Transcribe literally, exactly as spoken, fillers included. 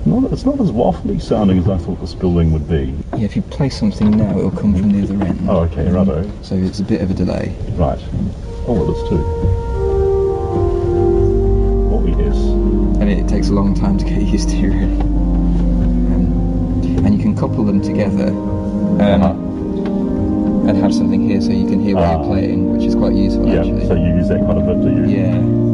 Not, it's not as waffly sounding as I thought the Spillwing would be. Yeah, if you play something now, it'll come from the other end. Oh, okay, righto. So it's a bit of a delay. Right. Oh, well, it's two. What we is. And it takes a long time to get used to, really. Um, and you can couple them together um, uh-huh. and have something here so you can hear what ah. you're playing, which is quite useful, yeah, actually. so you use that quite a bit, do you? Yeah.